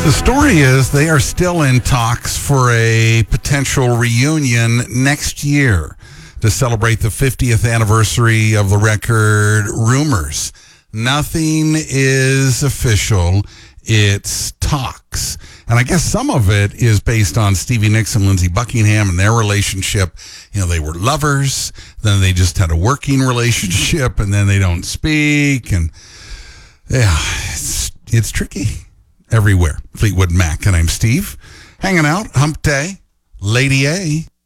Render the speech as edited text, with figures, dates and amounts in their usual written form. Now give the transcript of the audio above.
The story is they are still in talks for a potential reunion next year to celebrate the 50th anniversary of the record. Rumors. Nothing is official. It's talks. And I guess some of it is based on Stevie Nicks and Lindsey Buckingham and their relationship. You know, they were lovers, then they just had a working relationship, and then they don't speak. And yeah, it's tricky everywhere. Fleetwood Mac, and I'm Steve. Hanging out, hump day, Lady A.